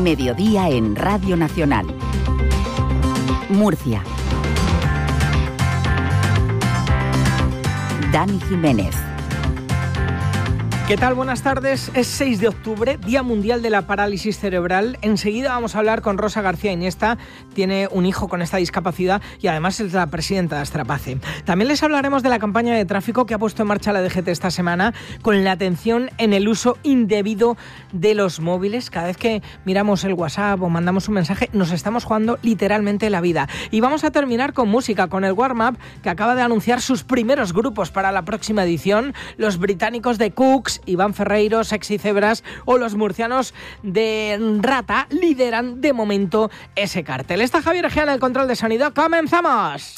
Mediodía en Radio Nacional. Murcia. Dani Jiménez. ¿Qué tal? Buenas tardes. Es 6 de octubre, Día Mundial de la Parálisis Cerebral. Enseguida vamos a hablar con Rosa García Iniesta. Tiene un hijo con esta discapacidad y además es la presidenta de Astrapace. También les hablaremos de la campaña de tráfico que ha puesto en marcha la DGT esta semana con la atención en el uso indebido de los móviles. Cada vez que miramos el WhatsApp o mandamos un mensaje, nos estamos jugando literalmente la vida. Y vamos a terminar con música, con el Warm-Up, que acaba de anunciar sus primeros grupos para la próxima edición. Los británicos de Cooks, Iván Ferreiro, Sexy Zebras o los murcianos de Rata lideran de momento ese cartel. Está Javier Egea en el control de sonido. ¡Comenzamos!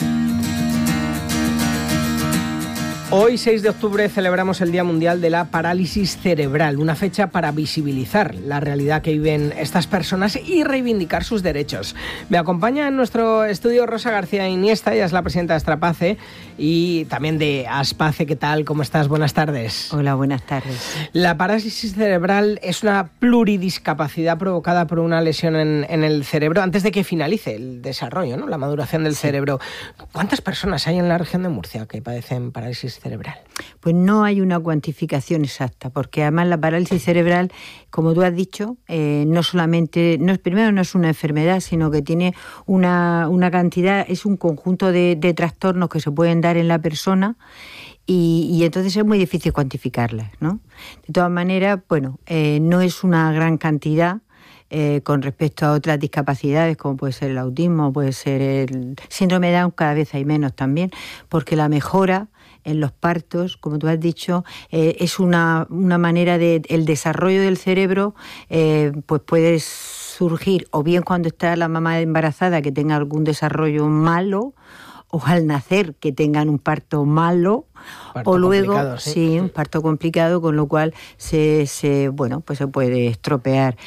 Hoy, 6 de octubre, celebramos el Día Mundial de la Parálisis Cerebral, una fecha para visibilizar la realidad que viven estas personas y reivindicar sus derechos. Me acompaña en nuestro estudio Rosa García Iniesta, ella es la presidenta de Astrapace y también de Aspace. ¿Qué tal? ¿Cómo estás? Buenas tardes. Hola, buenas tardes. La parálisis cerebral es una pluridiscapacidad provocada por una lesión en el cerebro antes de que finalice el desarrollo, ¿no? La maduración del cerebro. ¿Cuántas personas hay en la región de Murcia que padecen parálisis cerebral? Pues no hay una cuantificación exacta, porque además la parálisis cerebral, como tú has dicho, no solamente, primero no es una enfermedad, sino que tiene una cantidad, es un conjunto de trastornos que se pueden dar en la persona y entonces es muy difícil cuantificarlas, ¿no? De todas maneras, bueno, no es una gran cantidad con respecto a otras discapacidades como puede ser el autismo, puede ser el síndrome de Down, cada vez hay menos también, porque la mejora en los partos, como tú has dicho, es una manera de el desarrollo del cerebro, pues puede surgir o bien cuando está la mamá embarazada que tenga algún desarrollo malo, o al nacer que tengan un parto malo, o luego sí, un parto complicado, con lo cual se puede estropear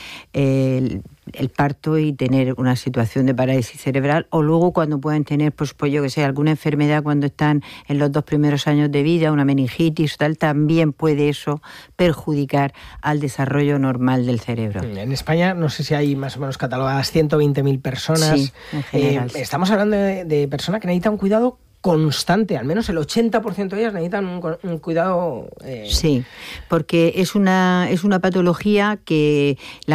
el parto y tener una situación de parálisis cerebral, o luego cuando pueden tener pues yo que sé, alguna enfermedad cuando están en los 2 primeros años de vida, una meningitis tal, también puede eso perjudicar al desarrollo normal del cerebro. En España no sé si hay más o menos catalogadas 120.000 personas. Sí, en general. Estamos hablando de personas que necesitan un cuidado constante, al menos el 80% de ellas necesitan un cuidado. Sí, porque es una patología que el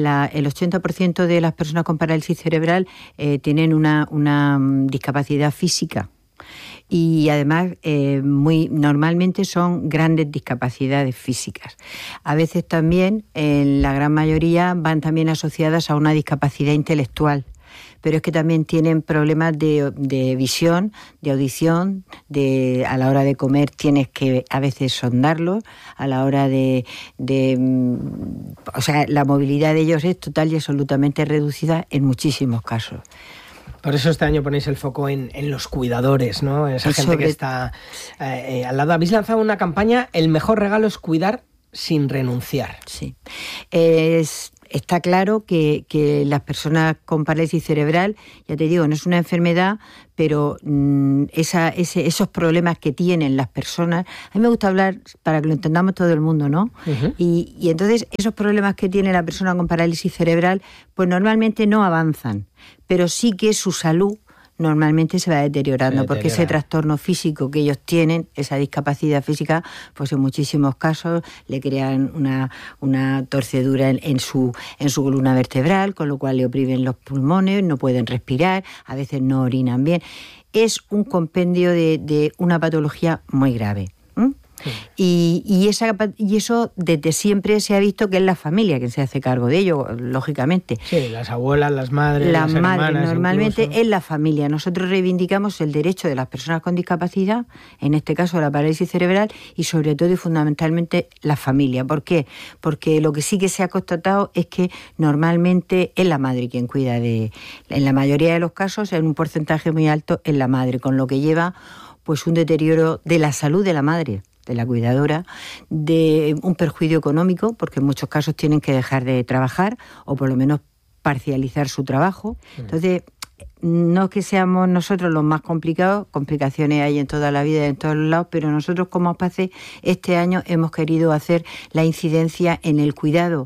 80% de las personas con parálisis cerebral tienen una discapacidad física. Y además muy normalmente son grandes discapacidades físicas. A veces también, en la gran mayoría, van también asociadas a una discapacidad intelectual. Pero es que también tienen problemas de visión, de audición, a la hora de comer tienes que a veces sondarlos, a la hora o sea, la movilidad de ellos es total y absolutamente reducida en muchísimos casos. Por eso este año ponéis el foco en los cuidadores, ¿no? Esa gente que está al lado. Habéis lanzado una campaña, el mejor regalo es cuidar sin renunciar. Sí, está claro que las personas con parálisis cerebral, ya te digo, no es una enfermedad, pero esos problemas que tienen las personas, a mí me gusta hablar para que lo entendamos todo el mundo, ¿no? Uh-huh. Y entonces esos problemas que tiene la persona con parálisis cerebral, pues normalmente no avanzan, pero sí que su salud normalmente se va deteriorando, porque ese trastorno físico que ellos tienen, esa discapacidad física, pues en muchísimos casos le crean una torcedura en su columna vertebral, con lo cual le oprimen los pulmones, no pueden respirar, a veces no orinan bien. Es un compendio de una patología muy grave. Sí. Y eso desde siempre se ha visto que es la familia quien se hace cargo de ello, lógicamente. Sí, las abuelas, las madres, las hermanas, normalmente incluso. Es la familia. Nosotros reivindicamos el derecho de las personas con discapacidad, en este caso la parálisis cerebral, y sobre todo y fundamentalmente la familia. ¿Por qué? Porque lo que sí que se ha constatado es que normalmente es la madre quien cuida en la mayoría de los casos, en un porcentaje muy alto, es la madre, con lo que lleva pues un deterioro de la salud de la madre, de la cuidadora, de un perjuicio económico, porque en muchos casos tienen que dejar de trabajar o por lo menos parcializar su trabajo. Entonces, no es que seamos nosotros los más complicados, complicaciones hay en toda la vida, en todos los lados, pero nosotros como Aspace este año hemos querido hacer la incidencia en el cuidado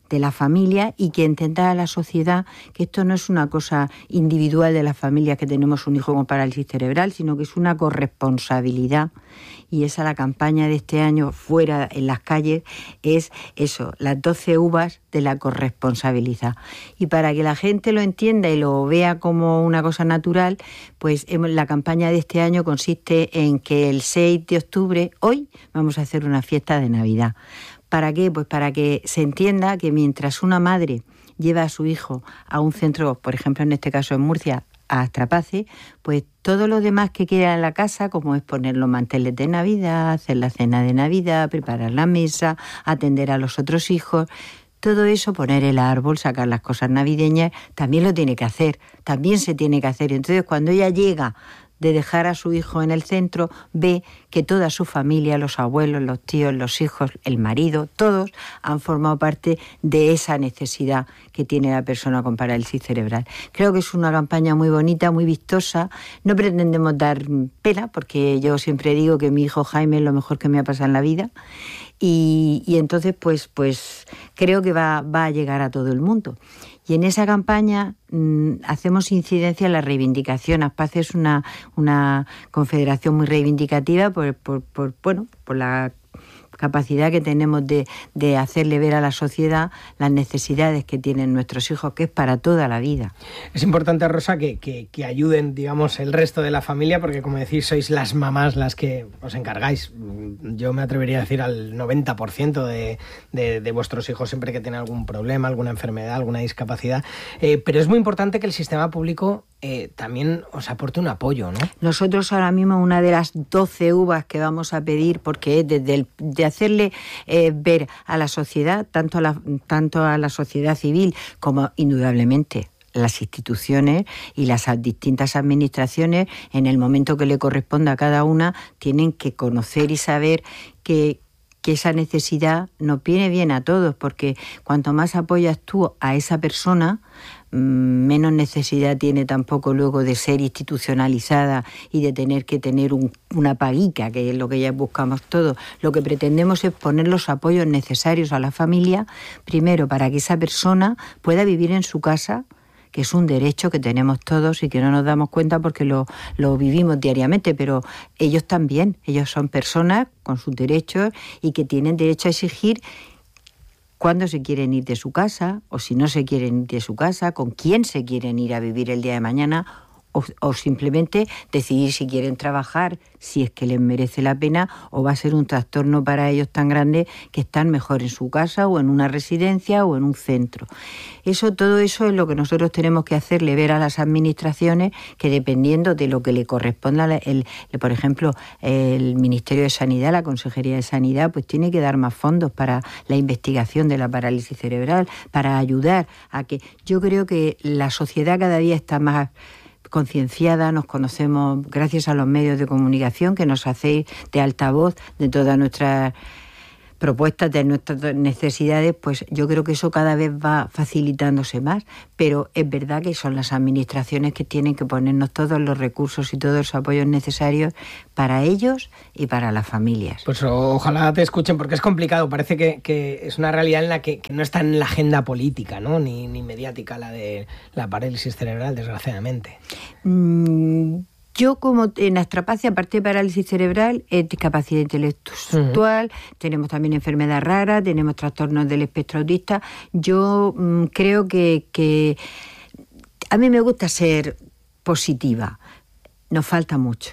de la familia y que entenda a la sociedad que esto no es una cosa individual de las familias que tenemos un hijo con parálisis cerebral, sino que es una corresponsabilidad. Y esa la campaña de este año fuera en las calles es eso, las 12 uvas de la corresponsabilidad. Y para que la gente lo entienda y lo vea como una cosa natural, pues la campaña de este año consiste en que el 6 de octubre, hoy, vamos a hacer una fiesta de Navidad. ¿Para qué? Pues para que se entienda que mientras una madre lleva a su hijo a un centro, por ejemplo en este caso en Murcia, a Astrapace, pues todo lo demás que queda en la casa, como es poner los manteles de Navidad, hacer la cena de Navidad, preparar la mesa, atender a los otros hijos, todo eso, poner el árbol, sacar las cosas navideñas, también lo tiene que hacer, también se tiene que hacer. Entonces, cuando ella llega de dejar a su hijo en el centro, ve que toda su familia, los abuelos, los tíos, los hijos, el marido, todos han formado parte de esa necesidad que tiene la persona con parálisis cerebral. Creo que es una campaña muy bonita, muy vistosa. No pretendemos dar pena, porque yo siempre digo que mi hijo Jaime es lo mejor que me ha pasado en la vida. Y entonces pues creo que va a llegar a todo el mundo. Y en esa campaña hacemos incidencia en la reivindicación. ASPACE es una confederación muy reivindicativa por la capacidad que tenemos de hacerle ver a la sociedad las necesidades que tienen nuestros hijos, que es para toda la vida. Es importante, Rosa, que ayuden, digamos, el resto de la familia, porque como decís, sois las mamás las que os encargáis. Yo me atrevería a decir al 90% de vuestros hijos siempre que tienen algún problema, alguna enfermedad, alguna discapacidad. Pero es muy importante que el sistema público también os aporte un apoyo, ¿no? Nosotros ahora mismo una de las 12 uvas que vamos a pedir, porque es de hacerle ver a la sociedad, tanto a la sociedad civil como indudablemente las instituciones y las distintas administraciones, en el momento que le corresponda a cada una, tienen que conocer y saber que esa necesidad nos viene bien a todos, porque cuanto más apoyas tú a esa persona, menos necesidad tiene tampoco luego de ser institucionalizada y de tener que tener una paguica, que es lo que ya buscamos todos. Lo que pretendemos es poner los apoyos necesarios a la familia, primero para que esa persona pueda vivir en su casa, que es un derecho que tenemos todos y que no nos damos cuenta porque lo vivimos diariamente, pero ellos también, ellos son personas con sus derechos y que tienen derecho a exigir cuándo se quieren ir de su casa, o si no se quieren ir de su casa, con quién se quieren ir a vivir el día de mañana, o simplemente decidir si quieren trabajar, si es que les merece la pena, o va a ser un trastorno para ellos tan grande que están mejor en su casa o en una residencia o en un centro. Todo eso es lo que nosotros tenemos que hacerle ver a las administraciones, que dependiendo de lo que le corresponda, por ejemplo, el Ministerio de Sanidad, la Consejería de Sanidad, pues tiene que dar más fondos para la investigación de la parálisis cerebral, para ayudar a que... Yo creo que la sociedad cada día está más concienciada, nos conocemos gracias a los medios de comunicación que nos hacéis de altavoz de todas nuestras propuestas, de nuestras necesidades, pues yo creo que eso cada vez va facilitándose más, pero es verdad que son las administraciones que tienen que ponernos todos los recursos y todos los apoyos necesarios para ellos y para las familias. Pues ojalá te escuchen, porque es complicado, parece que es una realidad en la que no está en la agenda política, ¿no? ni mediática la de la parálisis cerebral, desgraciadamente. Yo, como en Astrapace, aparte de parálisis cerebral, es discapacidad intelectual, tenemos también enfermedad rara, tenemos trastornos del espectro autista. Yo creo que a mí me gusta ser positiva. Nos falta mucho,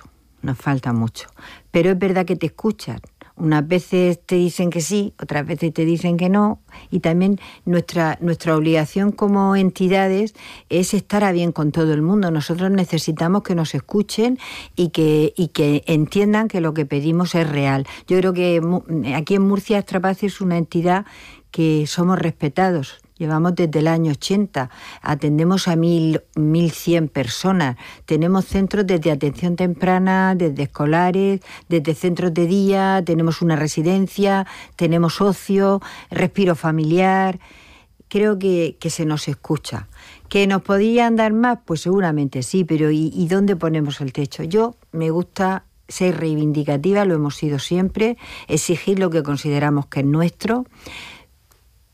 pero es verdad que te escuchan. Unas veces te dicen que sí, otras veces te dicen que no, y también nuestra obligación como entidades es estar a bien con todo el mundo. Nosotros necesitamos que nos escuchen y que entiendan que lo que pedimos es real. Yo creo que aquí en Murcia Astrapace es una entidad que somos respetados. Llevamos desde el año 80, atendemos a 1.100 personas, tenemos centros desde atención temprana, desde escolares, desde centros de día, tenemos una residencia, tenemos ocio, respiro familiar. Creo que se nos escucha. ¿Que nos podían dar más? Pues seguramente sí, pero ¿y dónde ponemos el techo? Yo me gusta ser reivindicativa, lo hemos sido siempre, exigir lo que consideramos que es nuestro.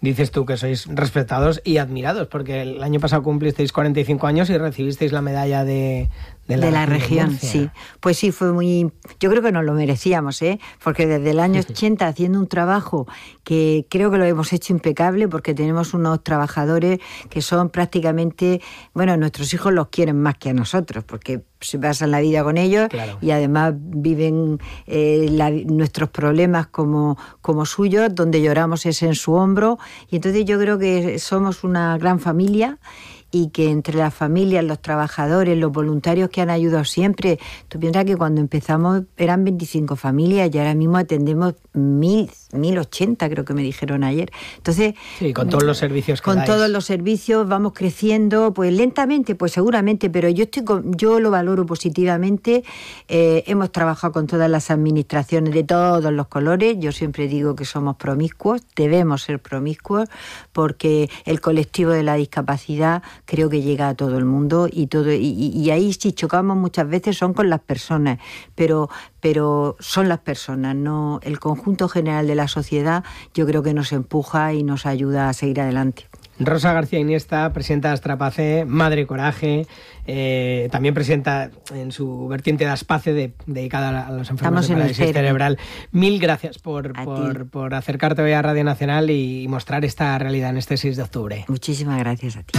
Dices tú que sois respetados y admirados, porque el año pasado cumplisteis 45 años y recibisteis la medalla de la región, sí. Pues sí, fue muy... Yo creo que nos lo merecíamos, porque desde el año 80 haciendo un trabajo que creo que lo hemos hecho impecable, porque tenemos unos trabajadores que son prácticamente... Bueno, nuestros hijos los quieren más que a nosotros, porque se pasan la vida con ellos, claro. Y además viven nuestros problemas como suyos, donde lloramos es en su hombro, y entonces yo creo que somos una gran familia, y que entre las familias, los trabajadores, los voluntarios que han ayudado siempre, tú piensas que cuando empezamos eran 25 familias y ahora mismo atendemos 1080, creo que me dijeron ayer. Entonces, sí, con todos los servicios que con dais. Todos los servicios vamos creciendo, pues lentamente, pues seguramente, pero yo lo valoro positivamente. Hemos trabajado con todas las administraciones de todos los colores. Yo siempre digo que somos promiscuos, debemos ser promiscuos, porque el colectivo de la discapacidad creo que llega a todo el mundo y ahí si chocamos muchas veces son con las personas, pero son las personas, no el conjunto general de la sociedad. Yo creo que nos empuja y nos ayuda a seguir adelante. Rosa García Iniesta, presidenta de Astrapace, Madre Coraje, también presidenta en su vertiente de Aspace dedicada a los enfermos de parálisis cerebral. Mil gracias por acercarte hoy a Radio Nacional y mostrar esta realidad en este 6 de octubre. Muchísimas gracias a ti.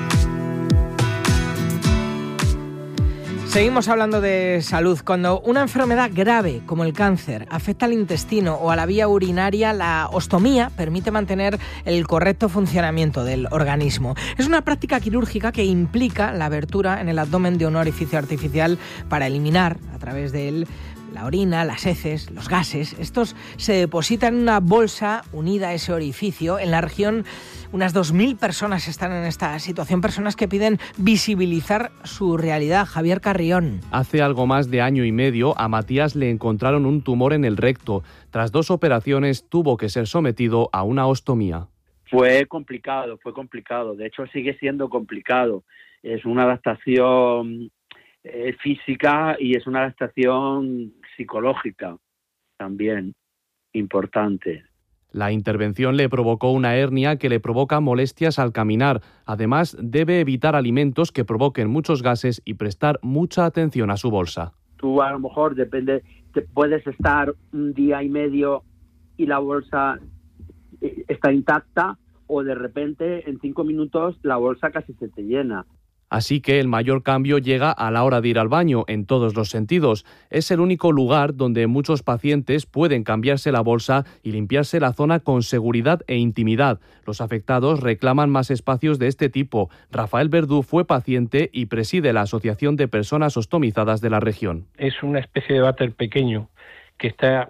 Seguimos hablando de salud. Cuando una enfermedad grave, como el cáncer, afecta al intestino o a la vía urinaria, la ostomía permite mantener el correcto funcionamiento del organismo. Es una práctica quirúrgica que implica la abertura en el abdomen de un orificio artificial para eliminar, a través de él, la orina, las heces, los gases. Estos se depositan en una bolsa unida a ese orificio. En la región, unas 2.000 personas están en esta situación, personas que piden visibilizar su realidad. Javier Carrión. Hace algo más de año y medio a Matías le encontraron un tumor en el recto. Tras 2 operaciones tuvo que ser sometido a una ostomía. Fue complicado. De hecho, sigue siendo complicado. Es una adaptación física y es una adaptación psicológica también importante. La intervención le provocó una hernia que le provoca molestias al caminar. Además, debe evitar alimentos que provoquen muchos gases y prestar mucha atención a su bolsa. Tú a lo mejor puedes estar un día y medio y la bolsa está intacta, o de repente en 5 minutos la bolsa casi se te llena. Así que el mayor cambio llega a la hora de ir al baño, en todos los sentidos. Es el único lugar donde muchos pacientes pueden cambiarse la bolsa y limpiarse la zona con seguridad e intimidad. Los afectados reclaman más espacios de este tipo. Rafael Verdú fue paciente y preside la Asociación de Personas Ostomizadas de la región. Es una especie de váter pequeño que está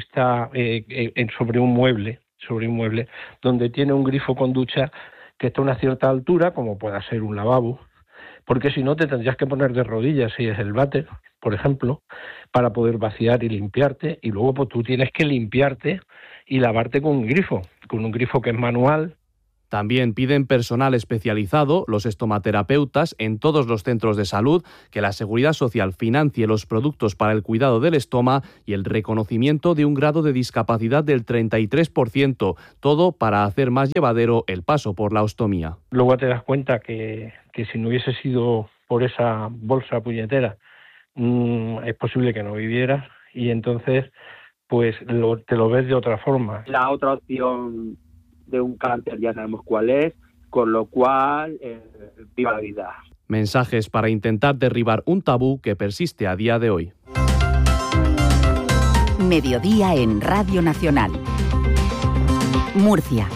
sobre un mueble, donde tiene un grifo con ducha que está a una cierta altura, como pueda ser un lavabo, porque si no te tendrías que poner de rodillas, si es el váter, por ejemplo, para poder vaciar y limpiarte, y luego pues tú tienes que limpiarte y lavarte con un grifo que es manual. También piden personal especializado, los estomaterapeutas, en todos los centros de salud, que la Seguridad Social financie los productos para el cuidado del estoma y el reconocimiento de un grado de discapacidad del 33%, todo para hacer más llevadero el paso por la ostomía. Luego te das cuenta que si no hubiese sido por esa bolsa puñetera, es posible que no vivieras, y entonces pues te lo ves de otra forma. La otra opción de un cáncer ya sabemos cuál es, con lo cual viva la vida. Mensajes para intentar derribar un tabú que persiste a día de hoy. Mediodía en Radio Nacional. Murcia.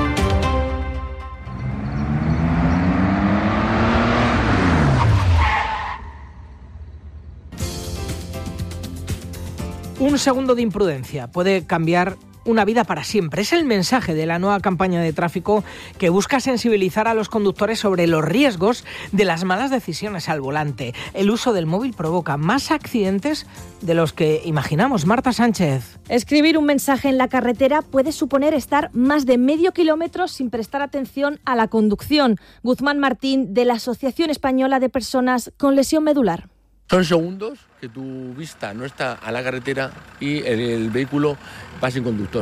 Un segundo de imprudencia puede cambiar una vida para siempre. Es el mensaje de la nueva campaña de tráfico que busca sensibilizar a los conductores sobre los riesgos de las malas decisiones al volante. El uso del móvil provoca más accidentes de los que imaginamos. Marta Sánchez. Escribir un mensaje en la carretera puede suponer estar más de medio kilómetro sin prestar atención a la conducción. Guzmán Martín, de la Asociación Española de Personas con Lesión Medular. Son segundos que tu vista no está a la carretera y el vehículo va sin conductor.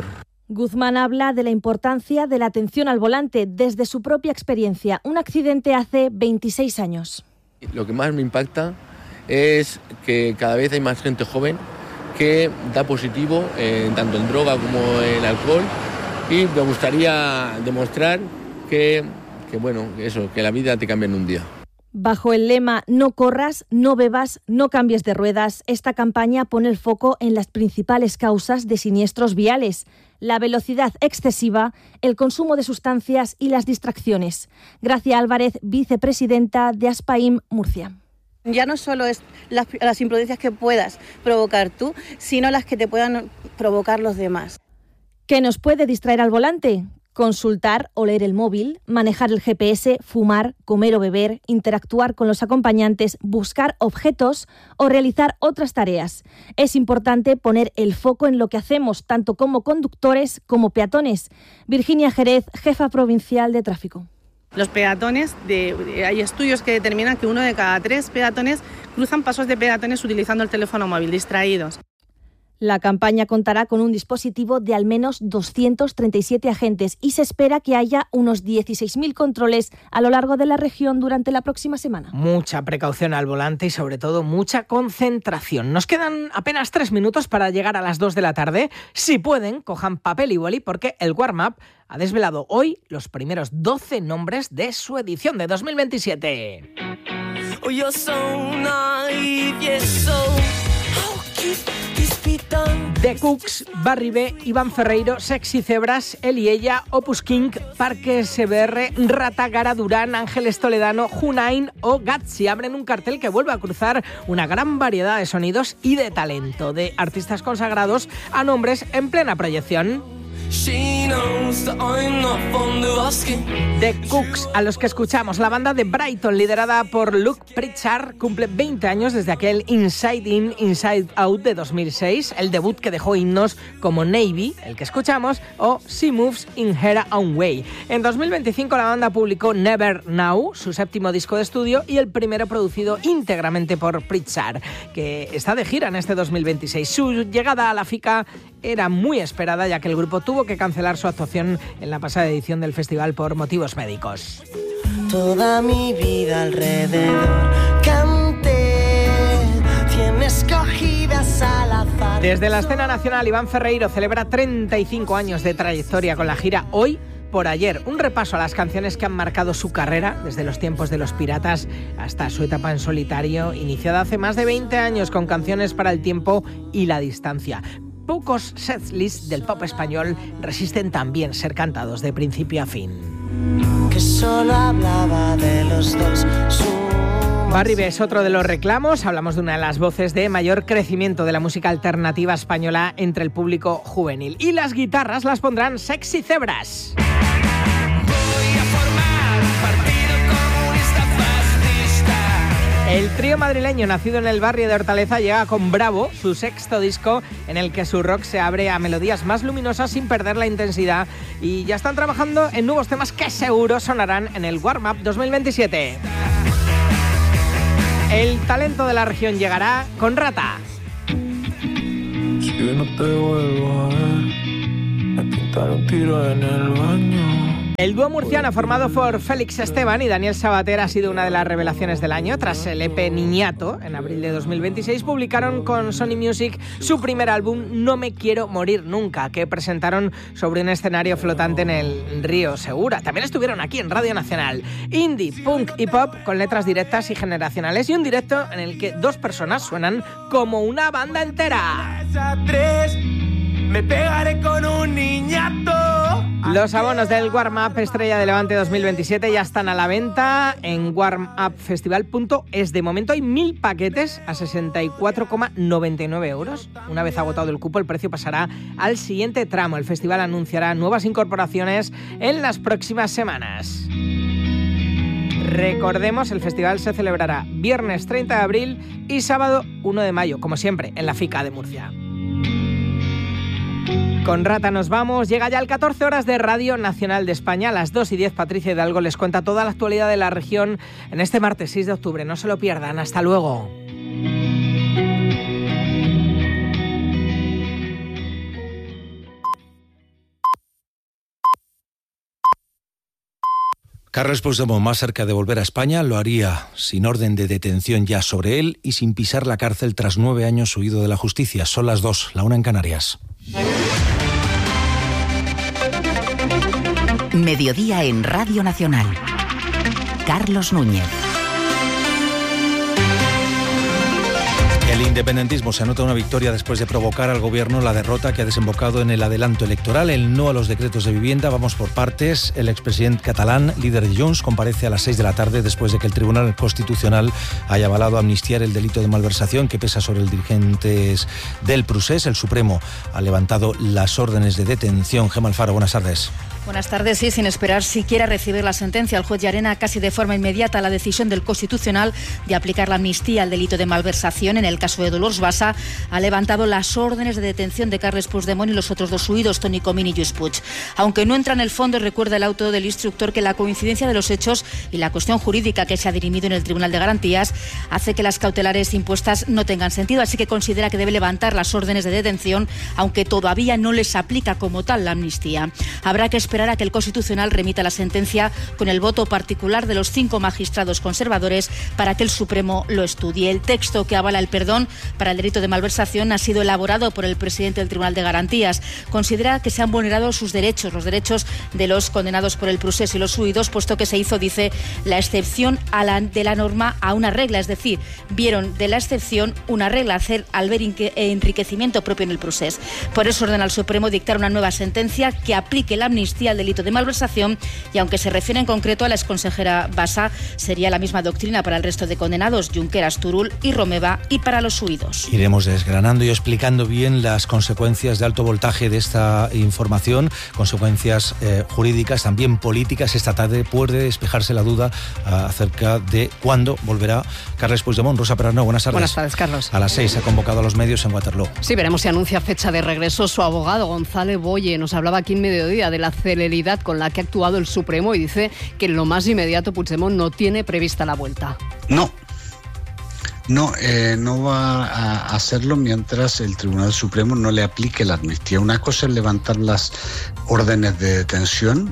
Guzmán habla de la importancia de la atención al volante desde su propia experiencia. Un accidente hace 26 años. Lo que más me impacta es que cada vez hay más gente joven que da positivo tanto en droga como en alcohol, y me gustaría demostrar que la vida te cambia en un día. Bajo el lema "No corras, no bebas, no cambies de ruedas", esta campaña pone el foco en las principales causas de siniestros viales: la velocidad excesiva, el consumo de sustancias y las distracciones. Gracia Álvarez, vicepresidenta de Aspaim Murcia. Ya no solo es las imprudencias que puedas provocar tú, sino las que te puedan provocar los demás. ¿Qué nos puede distraer al volante? Consultar o leer el móvil, manejar el GPS, fumar, comer o beber, interactuar con los acompañantes, buscar objetos o realizar otras tareas. Es importante poner el foco en lo que hacemos, tanto como conductores como peatones. Virginia Jerez, jefa provincial de tráfico. Los peatones, hay estudios que determinan que 1 de cada 3 peatones cruzan pasos de peatones utilizando el teléfono móvil, distraídos. La campaña contará con un dispositivo de al menos 237 agentes y se espera que haya unos 16.000 controles a lo largo de la región durante la próxima semana. Mucha precaución al volante y sobre todo mucha concentración. Nos quedan apenas 3 minutos para llegar a las 2 de la tarde. Si pueden, cojan papel y boli porque el Warm-Up ha desvelado hoy los primeros 12 nombres de su edición de 2027. The Cooks, Barry B, Iván Ferreiro, Sexy Zebras, Él y Ella, Opus King, Parque SBR, Rata, Gara Durán, Ángeles Toledano, Hunain o Gatsi abren un cartel que vuelve a cruzar una gran variedad de sonidos y de talento, de artistas consagrados a nombres en plena proyección. The Cooks, a los que escuchamos, la banda de Brighton, liderada por Luke Pritchard, cumple 20 años desde aquel Inside In, Inside Out de 2006, el debut que dejó himnos como Navy, el que escuchamos, o She Moves in Her Own Way. En 2025 la banda publicó Never Now, su 7º disco de estudio y el primero producido íntegramente por Pritchard, que está de gira en este 2026. Su llegada a la FICA era muy esperada, ya que el grupo tuvo que cancelar su actuación en la pasada edición del festival por motivos médicos. Toda mi vida alrededor canté, tienes cogidas al azar. Desde la escena nacional, Iván Ferreiro celebra 35 años de trayectoria con la gira Hoy por Ayer, un repaso a las canciones que han marcado su carrera desde los tiempos de Los Piratas hasta su etapa en solitario, iniciada hace más de 20 años con canciones para el tiempo y la distancia. Pocos setlists del pop español resisten también ser cantados de principio a fin. Que solo hablaba de los dos. Barry B es otro de los reclamos. Hablamos de una de las voces de mayor crecimiento de la música alternativa española entre el público juvenil. Y las guitarras las pondrán Sexy Zebras. El trío madrileño, nacido en el barrio de Hortaleza, llega con Bravo, su 6º disco, en el que su rock se abre a melodías más luminosas sin perder la intensidad, y ya están trabajando en nuevos temas que seguro sonarán en el Warm-Up 2027. El talento de la región llegará con Rata. Si no te vuelvo a ver, me pintaron tiro en el baño. El dúo murciano formado por Félix Esteban y Daniel Sabater ha sido una de las revelaciones del año. Tras el EP Niñato, en abril de 2026, publicaron con Sony Music su primer álbum No me quiero morir nunca, que presentaron sobre un escenario flotante en el río Segura. También estuvieron aquí en Radio Nacional. Indie, punk y pop con letras directas y generacionales, y un directo en el que 2 personas suenan como una banda entera. Me pegaré con un niñato. Los abonos del Warm-Up Estrella de Levante 2027 ya están a la venta en warmupfestival.es. De momento hay 1.000 paquetes a 64,99 euros. Una vez agotado el cupo, el precio pasará al siguiente tramo. El festival anunciará nuevas incorporaciones en las próximas semanas. Recordemos, el festival se celebrará viernes 30 de abril y sábado 1 de mayo, como siempre, en la FICA de Murcia. Con Rata nos vamos. Llega ya el 14 horas de Radio Nacional de España. A las 2:10 Patricia Hidalgo les cuenta toda la actualidad de la región en este martes 6 de octubre. No se lo pierdan. Hasta luego. Carles Puigdemont, más cerca de volver a España, lo haría sin orden de detención ya sobre él y sin pisar la cárcel tras 9 años huido de la justicia. Son las 2, la 1 en Canarias. Mediodía en Radio Nacional. Carlos Núñez. El independentismo se anota una victoria después de provocar al gobierno la derrota que ha desembocado en el adelanto electoral, el no a los decretos de vivienda. Vamos por partes. El expresidente catalán, líder de Junts, comparece a las 6 de la tarde después de que el Tribunal Constitucional haya avalado amnistiar el delito de malversación que pesa sobre los dirigentes del Procés. El Supremo ha levantado las órdenes de detención. Gemma Alfaro, buenas tardes. Buenas tardes. Sí, sin esperar siquiera recibir la sentencia, el juez Llarena casi de forma inmediata la decisión del Constitucional de aplicar la amnistía al delito de malversación en el caso de Dolors Bassa ha levantado las órdenes de detención de Carles Puigdemont y los otros 2 huidos, Toni Comín y Lluís Puig. Aunque no entra en el fondo, recuerda el auto del instructor que la coincidencia de los hechos y la cuestión jurídica que se ha dirimido en el Tribunal de Garantías hace que las cautelares impuestas no tengan sentido, así que considera que debe levantar las órdenes de detención, aunque todavía no les aplica como tal la amnistía. Habrá que esperar a que el Constitucional remita la sentencia con el voto particular de los 5 magistrados conservadores para que el Supremo lo estudie. El texto que avala el perdón para el delito de malversación ha sido elaborado por el presidente del Tribunal de Garantías. Considera que se han vulnerado sus derechos, los derechos de los condenados por el Procés y los huidos, puesto que se hizo, dice, la excepción de la norma a una regla, es decir, vieron de la excepción una regla, hacer al ver enriquecimiento propio en el Procés. Por eso ordena al Supremo dictar una nueva sentencia que aplique la amnistía al delito de malversación y, aunque se refiere en concreto a la exconsejera Bassa, sería la misma doctrina para el resto de condenados, Junqueras, Turull y Romeva, y para los huidos. Iremos desgranando y explicando bien las consecuencias de alto voltaje de esta información, consecuencias jurídicas, también políticas. Esta tarde puede despejarse la duda acerca de cuándo volverá Carles Puigdemont. Rosa Perarnau, buenas tardes. Buenas tardes, Carlos. A las 6 ha convocado a los medios en Waterloo. Sí, veremos si anuncia fecha de regreso. Su abogado, González Boye, nos hablaba aquí en Mediodía de la celeridad con la que ha actuado el Supremo y dice que en lo más inmediato Puigdemont no tiene prevista la vuelta. No va a hacerlo mientras el Tribunal Supremo no le aplique la amnistía. Una cosa es levantar las órdenes de detención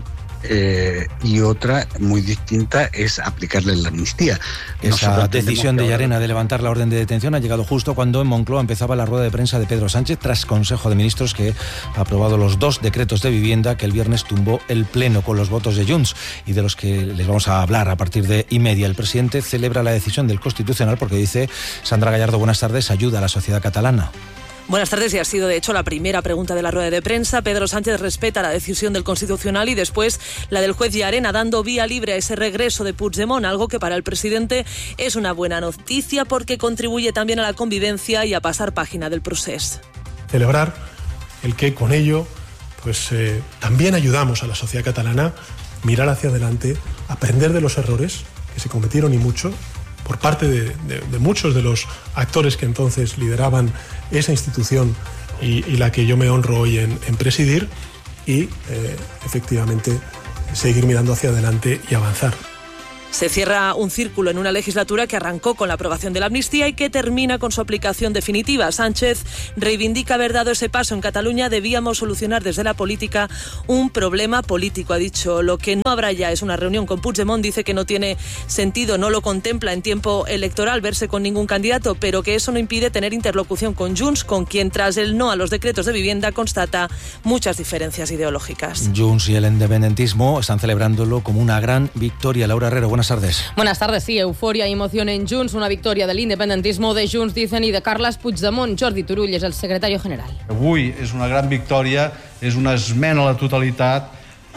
y otra muy distinta es aplicarle la amnistía. Esa decisión de Llarena de levantar la orden de detención ha llegado justo cuando en Moncloa empezaba la rueda de prensa de Pedro Sánchez tras Consejo de Ministros que ha aprobado los 2 decretos de vivienda que el viernes tumbó el Pleno con los votos de Junts y de los que les vamos a hablar a partir de y media. El presidente celebra la decisión del Constitucional porque dice, Sandra Gallardo, buenas tardes, ayuda a la sociedad catalana. Buenas tardes, y ha sido de hecho la primera pregunta de la rueda de prensa. Pedro Sánchez respeta la decisión del Constitucional y después la del juez Llarena, dando vía libre a ese regreso de Puigdemont, algo que para el presidente es una buena noticia porque contribuye también a la convivencia y a pasar página del Procés. Celebrar el que con ello también ayudamos a la sociedad catalana a mirar hacia adelante, aprender de los errores que se cometieron y mucho, por parte de muchos de los actores que entonces lideraban esa institución y la que yo me honro hoy en presidir y efectivamente seguir mirando hacia adelante y avanzar. Se cierra un círculo en una legislatura que arrancó con la aprobación de la amnistía y que termina con su aplicación definitiva. Sánchez reivindica haber dado ese paso en Cataluña. Debíamos solucionar desde la política un problema político, ha dicho. Lo que no habrá ya es una reunión con Puigdemont. Dice que no tiene sentido, no lo contempla en tiempo electoral verse con ningún candidato, pero que eso no impide tener interlocución con Junts, con quien tras el no a los decretos de vivienda constata muchas diferencias ideológicas. Junts y el independentismo están celebrándolo como una gran victoria. Laura Herrero, buenas tardes. Buenas tardes, sí, euforia y emoción en Junts, una victoria del independentismo de Junts, dicen, y de Carles Puigdemont. Jordi Turull és el secretario general. Avui és una gran victòria, és una esmena a la totalitat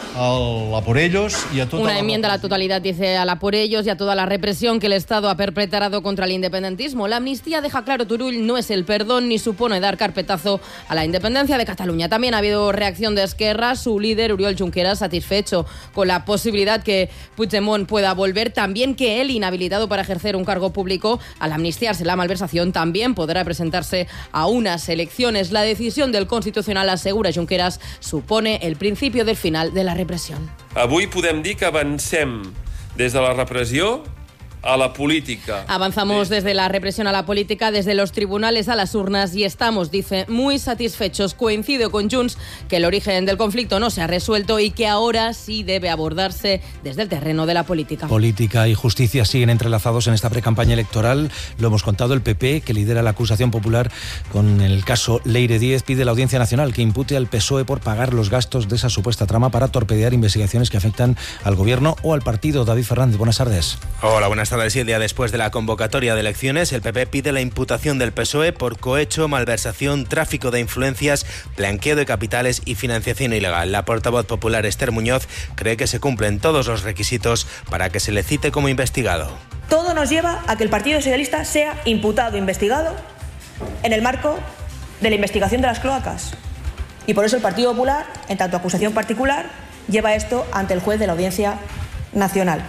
a por ellos y a toda una enmienda a la totalidad, dice, a la por ellos y a toda la represión que el Estado ha perpetrado contra el independentismo. La amnistía, deja claro Turull, no es el perdón ni supone dar carpetazo a la independencia de Cataluña. También ha habido reacción de Esquerra, su líder Oriol Junqueras satisfecho con la posibilidad que Puigdemont pueda volver, también que él, inhabilitado para ejercer un cargo público, al amnistiarse la malversación, también podrá presentarse a unas elecciones. La decisión del Constitucional, asegura Junqueras, supone el principio del final de la repressió. Avui podem dir que avancem des de la repressió a la política. Avanzamos desde la represión a la política, desde los tribunales a las urnas y estamos, dice, muy satisfechos. Coincido con Junts que el origen del conflicto no se ha resuelto y que ahora sí debe abordarse desde el terreno de la política. Política y justicia siguen entrelazados en esta precampaña electoral. Lo hemos contado, el PP, que lidera la acusación popular con el caso Leire Díez, pide a la Audiencia Nacional que impute al PSOE por pagar los gastos de esa supuesta trama para torpedear investigaciones que afectan al gobierno o al partido. David Fernández, buenas tardes. Hola, buenas tardes. Y el día después de la convocatoria de elecciones, el PP pide la imputación del PSOE por cohecho, malversación, tráfico de influencias, blanqueo de capitales y financiación ilegal. La portavoz popular Esther Muñoz cree que se cumplen todos los requisitos para que se le cite como investigado. Todo nos lleva a que el Partido Socialista sea imputado, investigado, en el marco de la investigación de las cloacas. Y por eso el Partido Popular, en tanto acusación particular, lleva esto ante el juez de la Audiencia Nacional.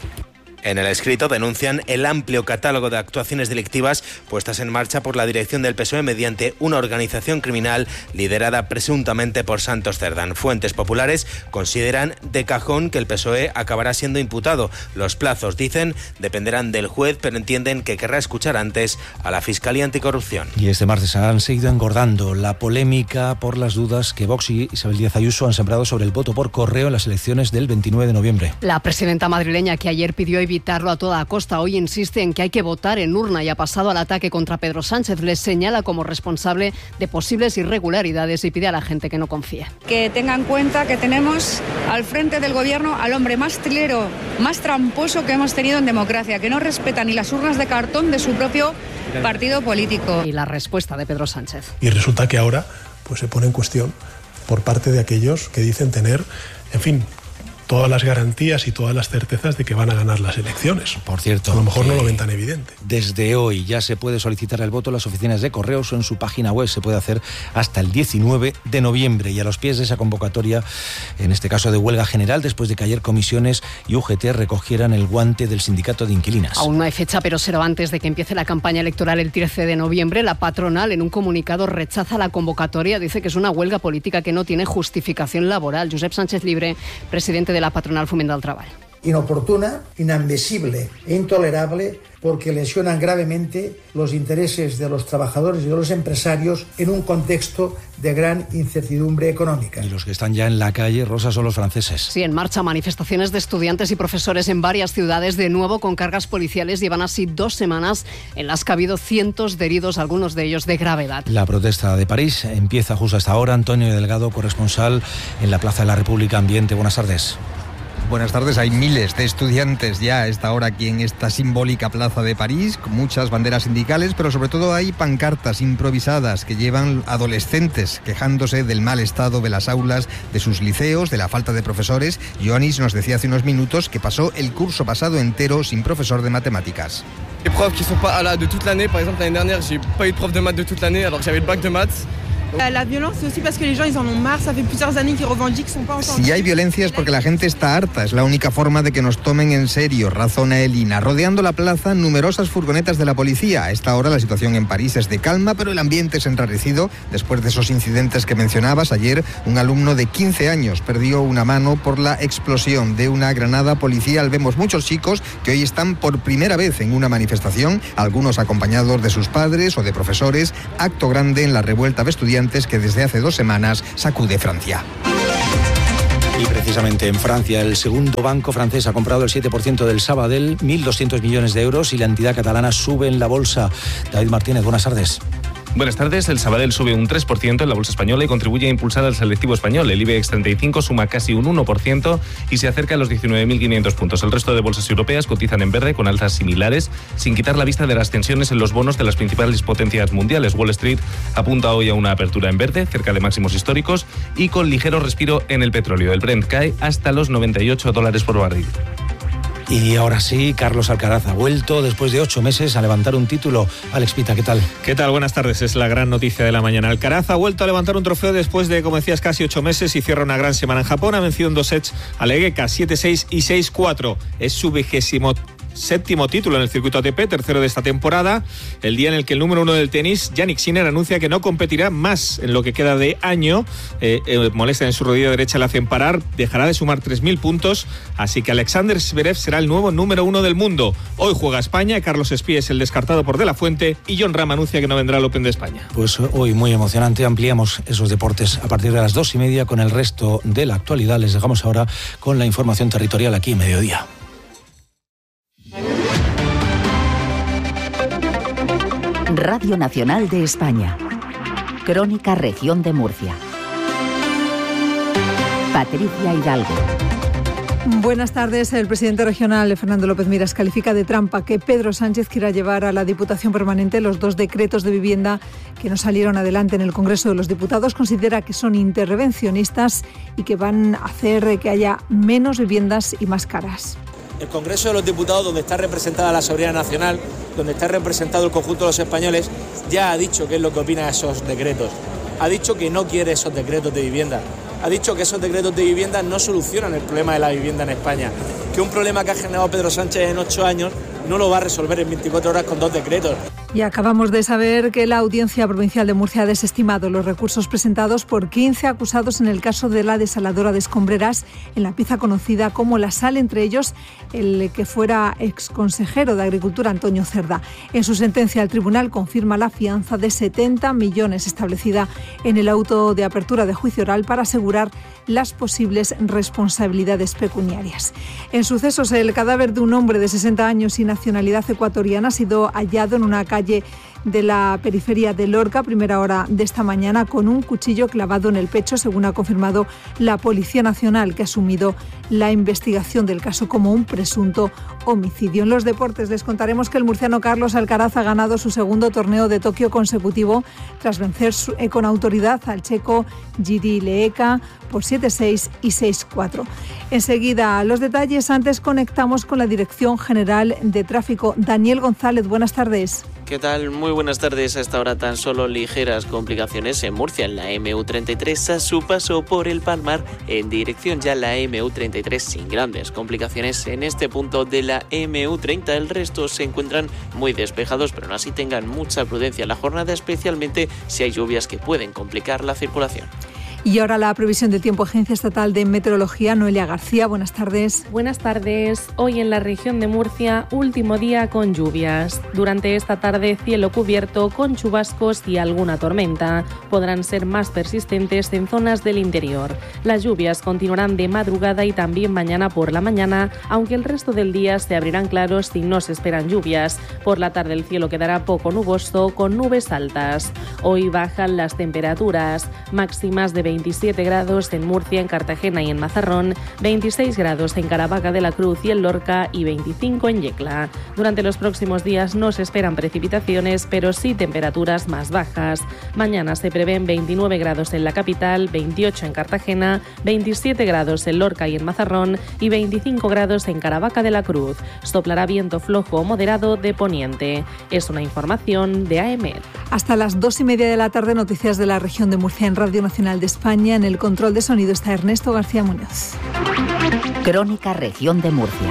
En el escrito denuncian el amplio catálogo de actuaciones delictivas puestas en marcha por la dirección del PSOE mediante una organización criminal liderada presuntamente por Santos Cerdán. Fuentes populares consideran de cajón que el PSOE acabará siendo imputado. Los plazos, dicen, dependerán del juez, pero entienden que querrá escuchar antes a la Fiscalía Anticorrupción. Y este martes han seguido engordando la polémica por las dudas que Vox y Isabel Díaz Ayuso han sembrado sobre el voto por correo en las elecciones del 29 de noviembre. La presidenta madrileña, que ayer pidió evitarlo a toda costa, hoy insiste en que hay que votar en urna y ha pasado al ataque contra Pedro Sánchez. Les señala como responsable de posibles irregularidades y pide a la gente que no confíe. Que tenga en cuenta que tenemos al frente del gobierno al hombre más trilero, más tramposo que hemos tenido en democracia, que no respeta ni las urnas de cartón de su propio partido político. Y la respuesta de Pedro Sánchez. Y resulta que ahora pues se pone en cuestión por parte de aquellos que dicen tener, en fin, todas las garantías y todas las certezas de que van a ganar las elecciones. Por cierto, a lo mejor no lo ven tan evidente. Desde hoy ya se puede solicitar el voto en las oficinas de correos o en su página web. Se puede hacer hasta el 19 de noviembre. Y a los pies de esa convocatoria, en este caso de huelga general, después de que ayer comisiones y UGT recogieran el guante del sindicato de inquilinas. Aún no hay fecha, pero será antes de que empiece la campaña electoral el 13 de noviembre. La patronal, en un comunicado, rechaza la convocatoria. Dice que es una huelga política que no tiene justificación laboral. Josep Sánchez Libre, presidente de la patronal Foment del Treball. Inoportuna, inadmisible e intolerable porque lesionan gravemente los intereses de los trabajadores y de los empresarios en un contexto de gran incertidumbre económica. Y los que están ya en la calle, Rosa, son los franceses. Sí, en marcha manifestaciones de estudiantes y profesores en varias ciudades, de nuevo con cargas policiales. Llevan así 2 semanas en las que ha habido cientos de heridos, algunos de ellos de gravedad. La protesta de París empieza justo hasta ahora. Antonio Delgado, corresponsal en la Plaza de la República Ambiente. Buenas tardes. Buenas tardes. Hay miles de estudiantes ya a esta hora aquí en esta simbólica plaza de París, con muchas banderas sindicales, pero sobre todo hay pancartas improvisadas que llevan adolescentes quejándose del mal estado de las aulas de sus liceos, de la falta de profesores. Ioannis nos decía hace unos minutos que pasó el curso pasado entero sin profesor de matemáticas. Les profs qui sont pas là de toute l'année, par exemple l'année dernière, j'ai pas eu de prof de maths de toute l'année alors que j'avais le bac de maths. La violence c'est aussi parce que les gens ils en ont marre, ça fait plusieurs années qu'ils revendiquent, sont pas entendus. Si hay violencia es porque la gente está harta, es la única forma de que nos tomen en serio, razona Elina. Rodeando la plaza, numerosas furgonetas de la policía. A esta hora la situación en París es de calma, pero el ambiente es enrarecido después de esos incidentes que mencionabas. Ayer un alumno de 15 años perdió una mano por la explosión de una granada policial. Vemos muchos chicos que hoy están por primera vez en una manifestación, algunos acompañados de sus padres o de profesores. Acto grande en la revuelta de estudiantes que desde hace 2 semanas sacude Francia. Y precisamente en Francia, el segundo banco francés ha comprado el 7% del Sabadell, 1.200 millones de euros, y la entidad catalana sube en la bolsa. David Martínez, buenas tardes. Buenas tardes. El Sabadell sube un 3% en la bolsa española y contribuye a impulsar al selectivo español. El IBEX 35 suma casi un 1% y se acerca a los 19.500 puntos. El resto de bolsas europeas cotizan en verde con alzas similares, sin quitar la vista de las tensiones en los bonos de las principales potencias mundiales. Wall Street apunta hoy a una apertura en verde, cerca de máximos históricos, y con ligero respiro en el petróleo. El Brent cae hasta los $98 por barril. Y ahora sí, Carlos Alcaraz ha vuelto después de 8 meses a levantar un título. Alex Pita, ¿qué tal? ¿Qué tal? Buenas tardes. Es la gran noticia de la mañana. Alcaraz ha vuelto a levantar un trofeo después de, como decías, casi 8 meses y cierra una gran semana en Japón. Ha vencido en 2 sets a Legueka, 7-6 y 6-4. Es su séptimo título en el circuito ATP, tercero de esta temporada, el día en el que el número 1 del tenis, Jannik Sinner, anuncia que no competirá más en lo que queda de año. Molestia en su rodilla derecha le hacen parar, dejará de sumar 3.000 puntos, así que Alexander Zverev será el nuevo número 1 del mundo. Hoy juega España, Carlos Espí es el descartado por De La Fuente y Jon Rahm anuncia que no vendrá al Open de España. Pues hoy muy emocionante, ampliamos esos deportes a partir de las 2:30 con el resto de la actualidad. Les dejamos ahora con la información territorial aquí en Mediodía. Radio Nacional de España. Crónica Región de Murcia. Patricia Hidalgo. Buenas tardes. El presidente regional, Fernando López Miras, califica de trampa que Pedro Sánchez quiera llevar a la Diputación Permanente los 2 decretos de vivienda que no salieron adelante en el Congreso de los Diputados. Considera que son intervencionistas y que van a hacer que haya menos viviendas y más caras. El Congreso de los Diputados, donde está representada la soberanía nacional, donde está representado el conjunto de los españoles, ya ha dicho qué es lo que opina de esos decretos. Ha dicho que no quiere esos decretos de vivienda. Ha dicho que esos decretos de vivienda no solucionan el problema de la vivienda en España. Que un problema que ha generado Pedro Sánchez en 8 años no lo va a resolver en 24 horas con 2 decretos. Y acabamos de saber que la Audiencia Provincial de Murcia ha desestimado los recursos presentados por 15 acusados en el caso de la desaladora de Escombreras, en la pieza conocida como La Sal, entre ellos el que fuera exconsejero de Agricultura, Antonio Cerda. En su sentencia, el tribunal confirma la fianza de 70 millones establecida en el auto de apertura de juicio oral para asegurar las posibles responsabilidades pecuniarias. En sucesos, el cadáver de un hombre de 60 años y nacionalidad ecuatoriana ha sido hallado en una calle de la periferia de Lorca, primera hora de esta mañana, con un cuchillo clavado en el pecho, según ha confirmado la Policía Nacional, que ha asumido la investigación del caso como un presunto homicidio. En los deportes les contaremos que el murciano Carlos Alcaraz ha ganado su segundo torneo de Tokio consecutivo tras vencer con autoridad al checo Jiri Leeka por 7-6 y 6-4. Enseguida los detalles, antes conectamos con la Dirección General de Tráfico. Daniel González, buenas tardes. ¿Qué tal? Muy buenas tardes. A esta hora tan solo ligeras complicaciones en Murcia, en la MU33 a su paso por el Palmar, en dirección ya a la MU33 sin grandes complicaciones en este punto de la MU30. El resto se encuentran muy despejados, pero aún así tengan mucha prudencia en la jornada, especialmente si hay lluvias que pueden complicar la circulación. Y ahora la previsión del tiempo, Agencia Estatal de Meteorología. Noelia García, buenas tardes. Buenas tardes. Hoy en la región de Murcia, último día con lluvias. Durante esta tarde, cielo cubierto con chubascos y alguna tormenta. Podrán ser más persistentes en zonas del interior. Las lluvias continuarán de madrugada y también mañana por la mañana, aunque el resto del día se abrirán claros y no se esperan lluvias. Por la tarde el cielo quedará poco nuboso con nubes altas. Hoy bajan las temperaturas, máximas de 27 grados en Murcia, en Cartagena y en Mazarrón, 26 grados en Caravaca de la Cruz y en Lorca y 25 en Yecla. Durante los próximos días no se esperan precipitaciones, pero sí temperaturas más bajas. Mañana se prevén 29 grados en la capital, 28 en Cartagena, 27 grados en Lorca y en Mazarrón y 25 grados en Caravaca de la Cruz. Soplará viento flojo o moderado de poniente. Es una información de AEMET. Hasta las 2:30 de la tarde, noticias de la región de Murcia en Radio Nacional de España. En el control de sonido está Ernesto García Muñoz. Crónica Región de Murcia.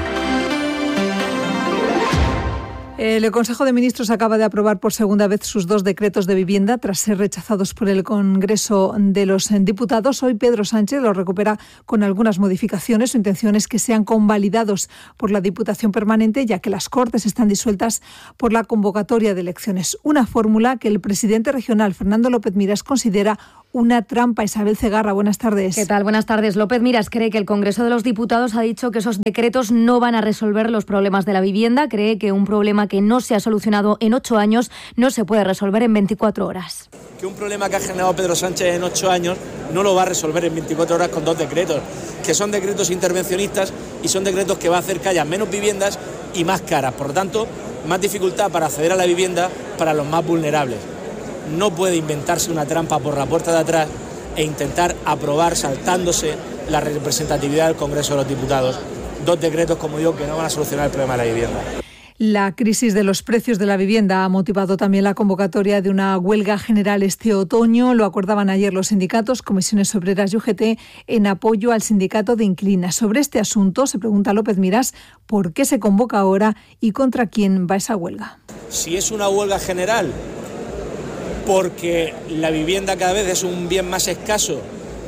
El Consejo de Ministros acaba de aprobar por segunda vez sus 2 decretos de vivienda tras ser rechazados por el Congreso de los Diputados. Hoy Pedro Sánchez los recupera con algunas modificaciones. Su intención es que sean convalidados por la Diputación Permanente, ya que las Cortes están disueltas por la convocatoria de elecciones. Una fórmula que el presidente regional, Fernando López Miras, considera una trampa. Isabel Cegarra, buenas tardes. ¿Qué tal? Buenas tardes. López Miras cree que el Congreso de los Diputados ha dicho que esos decretos no van a resolver los problemas de la vivienda. Cree que un problema que no se ha solucionado en 8 años no se puede resolver en 24 horas. Que un problema que ha generado Pedro Sánchez en 8 años no lo va a resolver en 24 horas con 2 decretos, que son decretos intervencionistas y son decretos que va a hacer que haya menos viviendas y más caras. Por lo tanto, más dificultad para acceder a la vivienda para los más vulnerables. No puede inventarse una trampa por la puerta de atrás e intentar aprobar saltándose la representatividad del Congreso de los Diputados 2 decretos, como digo, que no van a solucionar el problema de la vivienda. La crisis de los precios de la vivienda ha motivado también la convocatoria de una huelga general este otoño. Lo acordaban ayer los sindicatos, Comisiones Obreras y UGT, en apoyo al sindicato de inquilinas. Sobre este asunto se pregunta López Miras por qué se convoca ahora y contra quién va esa huelga. Si es una huelga general porque la vivienda cada vez es un bien más escaso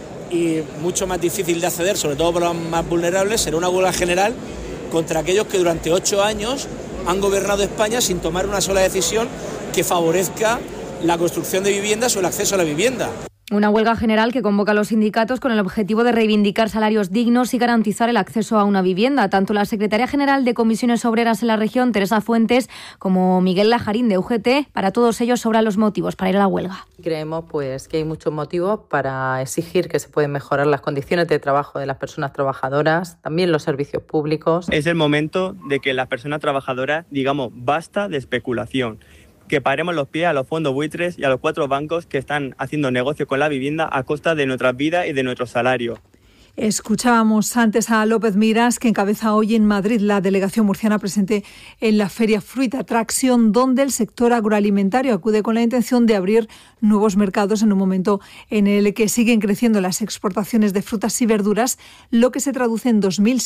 y mucho más difícil de acceder, sobre todo para los más vulnerables, será una huelga general contra aquellos que durante 8 años han gobernado España sin tomar una sola decisión que favorezca la construcción de viviendas o el acceso a la vivienda. Una huelga general que convoca a los sindicatos con el objetivo de reivindicar salarios dignos y garantizar el acceso a una vivienda. Tanto la secretaria general de Comisiones Obreras en la región, Teresa Fuentes, como Miguel Lajarín de UGT, para todos ellos sobran los motivos para ir a la huelga. Creemos que hay muchos motivos para exigir que se pueden mejorar las condiciones de trabajo de las personas trabajadoras, también los servicios públicos. Es el momento de que las personas trabajadoras digamos basta de especulación, que paremos los pies a los fondos buitres y a los 4 bancos que están haciendo negocio con la vivienda a costa de nuestras vidas y de nuestro salario. Escuchábamos antes a López Miras, que encabeza hoy en Madrid la delegación murciana presente en la Feria Fruit Attraction, donde el sector agroalimentario acude con la intención de abrir nuevos mercados en un momento en el que siguen creciendo las exportaciones de frutas y verduras, lo que se traduce en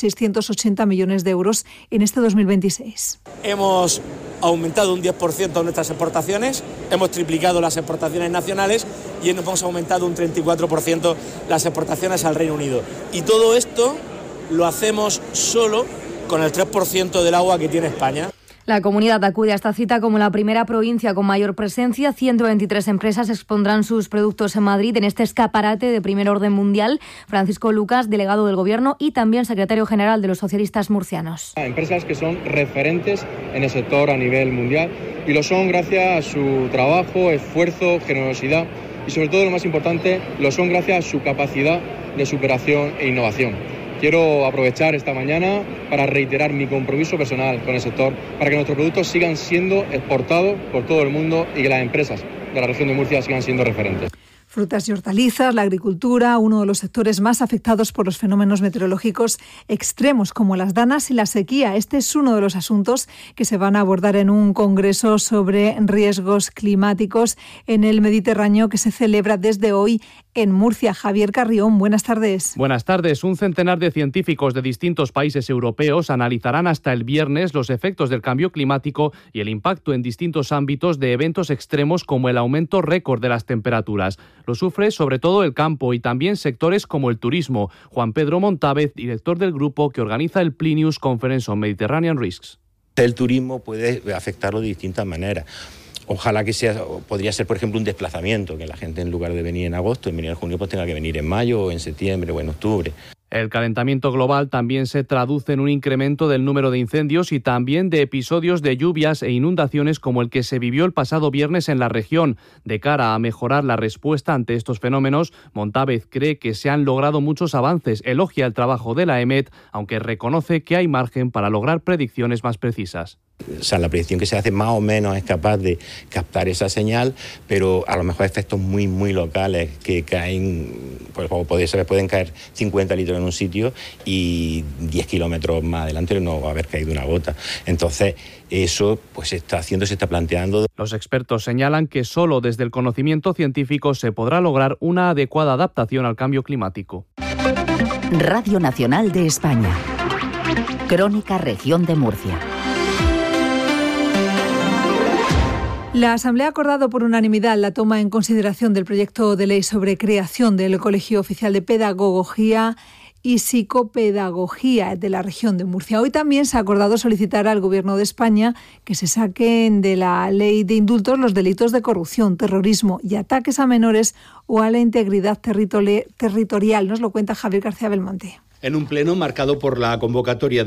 2.680 millones de euros en este 2026. Hemos aumentado un 10% nuestras exportaciones, hemos triplicado las exportaciones nacionales y hemos aumentado un 34% las exportaciones al Reino Unido. Y todo esto lo hacemos solo con el 3% del agua que tiene España. La comunidad acude a esta cita como la primera provincia con mayor presencia. 123 empresas expondrán sus productos en Madrid en este escaparate de primer orden mundial. Francisco Lucas, delegado del Gobierno y también secretario general de los socialistas murcianos. Empresas que son referentes en el sector a nivel mundial y lo son gracias a su trabajo, esfuerzo, generosidad y sobre todo lo más importante, lo son gracias a su capacidad de superación e innovación. Quiero aprovechar esta mañana para reiterar mi compromiso personal con el sector para que nuestros productos sigan siendo exportados por todo el mundo y que las empresas de la región de Murcia sigan siendo referentes. Frutas y hortalizas, la agricultura, uno de los sectores más afectados por los fenómenos meteorológicos extremos como las danas y la sequía. Este es uno de los asuntos que se van a abordar en un congreso sobre riesgos climáticos en el Mediterráneo que se celebra desde hoy en Murcia. Javier Carrión, buenas tardes. Buenas tardes. Un centenar de científicos de distintos países europeos analizarán hasta el viernes los efectos del cambio climático y el impacto en distintos ámbitos de eventos extremos como el aumento récord de las temperaturas. Lo sufre sobre todo el campo y también sectores como el turismo. Juan Pedro Montávez, director del grupo que organiza el Plinius Conference on Mediterranean Risks. El turismo puede afectarlo de distintas maneras. Ojalá que podría ser, por ejemplo, un desplazamiento, que la gente en lugar de venir en agosto, en venir en junio, pues tenga que venir en mayo, o en septiembre o en octubre. El calentamiento global también se traduce en un incremento del número de incendios y también de episodios de lluvias e inundaciones como el que se vivió el pasado viernes en la región. De cara a mejorar la respuesta ante estos fenómenos, Montávez cree que se han logrado muchos avances, elogia el trabajo de la EMET, aunque reconoce que hay margen para lograr predicciones más precisas. O sea, la predicción que se hace más o menos es capaz de captar esa señal, pero a lo mejor efectos muy, muy locales que caen, pues como pueden caer 50 litros en un sitio y 10 kilómetros más adelante no va a haber caído una gota. Entonces, eso pues se está planteando. Los expertos señalan que solo desde el conocimiento científico se podrá lograr una adecuada adaptación al cambio climático. Radio Nacional de España. Crónica Región de Murcia. La Asamblea ha acordado por unanimidad la toma en consideración del proyecto de ley sobre creación del Colegio Oficial de Pedagogía y Psicopedagogía de la región de Murcia. Hoy también se ha acordado solicitar al Gobierno de España que se saquen de la ley de indultos los delitos de corrupción, terrorismo y ataques a menores o a la integridad territorial. Nos lo cuenta Javier García Belmonte. En un pleno marcado por la convocatoria